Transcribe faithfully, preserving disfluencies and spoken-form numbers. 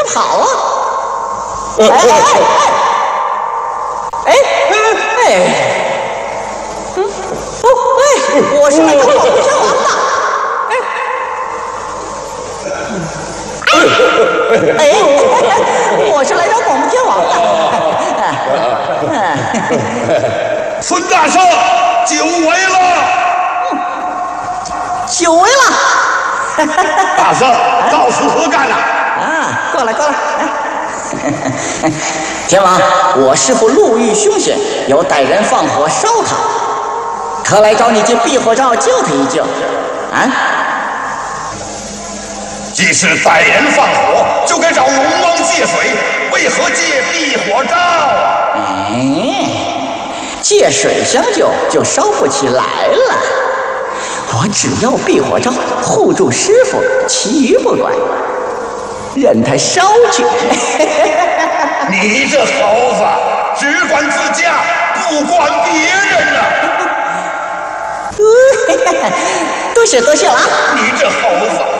别跑啊！哎哎哎哎哎！嗯哦哎，我是来当广播天王的。哎哎，我是来当广播天王的。 孙大圣，久违了！ 久违了！ 大圣，到此何干呐？ 啊，过来过来，来。天王，我师父路遇凶险，有带人放火烧他，特来找你借避火罩救他一救。啊？ 既是带人放火，就该找龙王借水，为何借避火罩啊？ 哎，借水相救就烧不起来了。我只要避火罩护住师傅，其余不管，任他烧去。 你这猴子，只管自家，不管别人呐、 多谢多谢了啊！ 你这猴子！